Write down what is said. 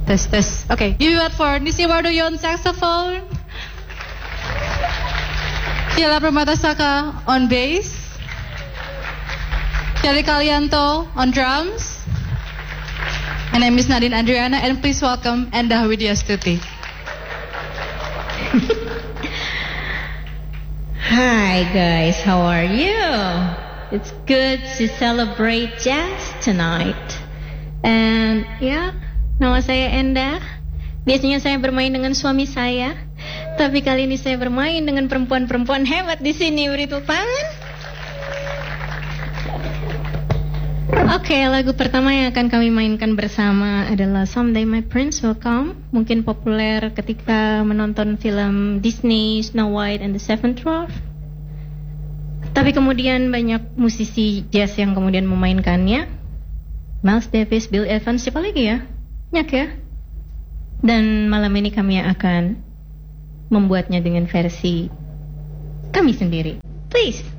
Tes. Okay, you wait for Nisi Wardoyo on saxophone. Sheila Permatasaka on bass. Shelly Kalianto on drums. And I'm Miss Nadine Adriana, and please welcome Endah Widyastuti. Hi guys, how are you? It's good to celebrate jazz tonight. And ya, nama saya Endah. Biasanya saya bermain dengan suami saya, tapi kali ini saya bermain dengan perempuan-perempuan hebat di sini. Beri tepuk tangan. Oke, lagu pertama yang akan kami mainkan bersama adalah Someday My Prince Will Come. Mungkin populer ketika menonton film Disney Snow White and the Seven Dwarfs. Tapi kemudian banyak musisi jazz yang kemudian memainkannya. Miles Davis, Bill Evans, siapa lagi ya? Banyak ya. Dan malam ini kami akan membuatnya dengan versi kami sendiri. Please.